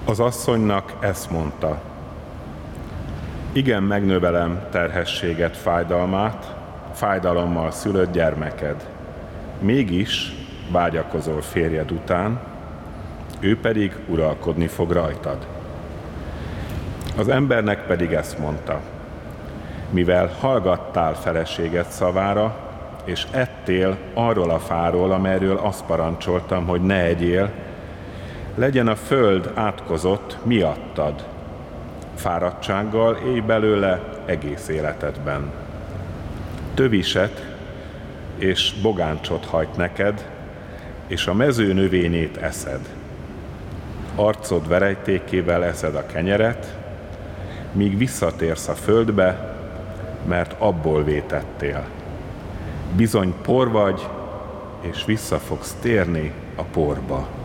Az asszonynak ezt mondta: igen, megnövelem terhességet, fájdalmát, fájdalommal szülött gyermeked. Mégis vágyakozol férjed után, ő pedig uralkodni fog rajtad. Az embernek pedig ezt mondta: mivel hallgattál feleséged szavára, és ettél arról a fáról, amelyről azt parancsoltam, hogy ne egyél, legyen a föld átkozott miattad. Fáradtsággal élj belőle egész életedben. Töviset és bogáncsot hajt neked, és a mező növényét eszed. Arcod verejtékével eszed a kenyeret, míg visszatérsz a földbe, mert abból vétettél. Bizony por vagy, és vissza fogsz térni a porba.